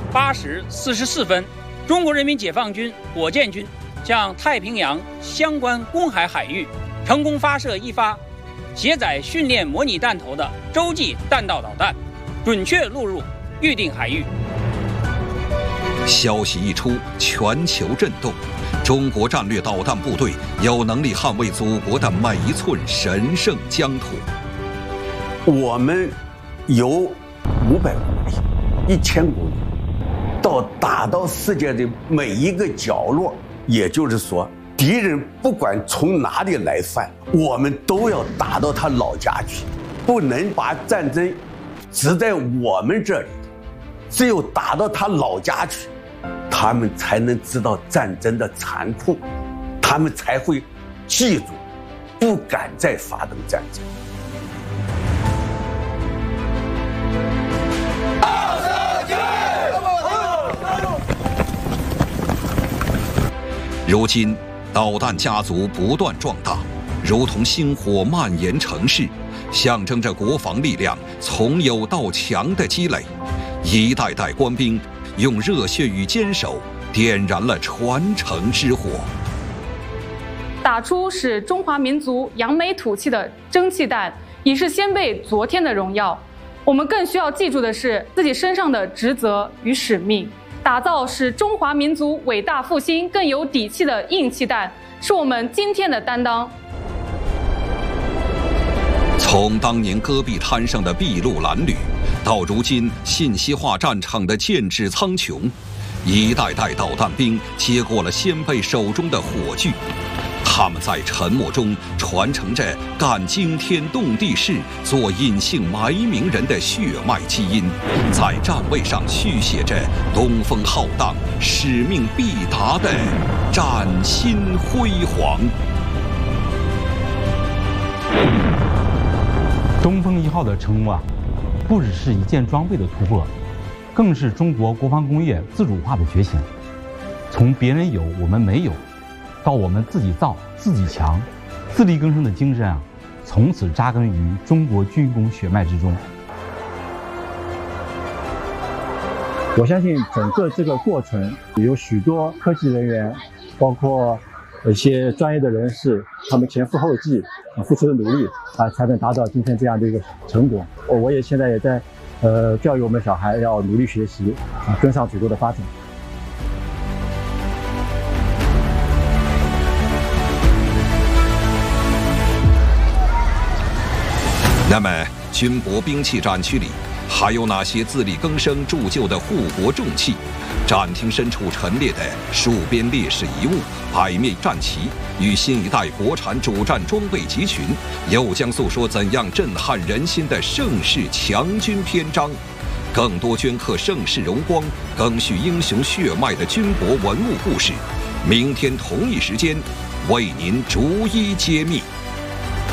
8时44分，中国人民解放军火箭军向太平洋相关公海海域成功发射一发携载训练模拟弹头的洲际弹道导弹，准确落入预定海域。 消息一出，全球震动。中国战略导弹部队有能力捍卫祖国的每一寸神圣疆土。 我们有500公里、1000公里，打到世界的每一个角落。也就是说，敌人不管从哪里来犯，我们都要打到他老家去，不能把战争只在我们这里。只有打到他老家去，他们才能知道战争的残酷，他们才会记住，不敢再发动战争。 如今，导弹家族不断壮大，如同星火蔓延城市，象征着国防力量从有到强的积累。一代代官兵用热血与坚守点燃了传承之火， 打出使中华民族扬眉吐气的蒸汽弹，已是先辈昨天的荣耀。我们更需要记住的是自己身上的职责与使命。打造使中华民族伟大复兴更有底气的硬气弹，是我们今天的担当。 从当年戈壁滩上的筚路蓝缕，到如今信息化战场的剑指苍穹，一代代导弹兵接过了先辈手中的火炬，他们在沉默中传承着干惊天动地事、做隐姓埋名人的血脉基因，在战位上续写着东风浩荡、使命必达的崭新辉煌。 东风1号的成功不只是一件装备的突破，更是中国国防工业自主化的觉醒。从别人有我们没有，到我们自己造自己强，自力更生的精神从此扎根于中国军工血脉之中。 我相信整个这个过程有许多科技人员，包括一些专业的人士，他们前赴后继付出的努力才能达到今天这样的一个成果。我也现在也在教育我们小孩要努力学习跟上祖国的发展。 那么，军博兵器展区里还有哪些自力更生铸就的护国重器？展厅深处陈列的戍边烈士遗物、百面战旗与新一代国产主战装备集群，又将诉说怎样震撼人心的盛世强军篇章？更多镌刻盛世荣光、赓续英雄血脉的军博文物故事，明天同一时间为您逐一揭秘。